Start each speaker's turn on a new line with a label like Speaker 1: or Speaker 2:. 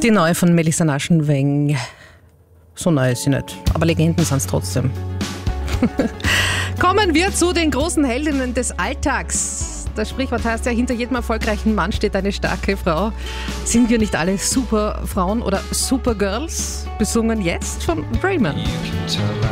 Speaker 1: Die neue von Melissa Naschenweng. So neu ist sie nicht, aber Legenden sind es trotzdem. Kommen wir zu den großen Heldinnen des Alltags. Das Sprichwort heißt ja, hinter jedem erfolgreichen Mann steht eine starke Frau. Sind wir nicht alle Superfrauen oder Supergirls? Besungen jetzt von Raymond.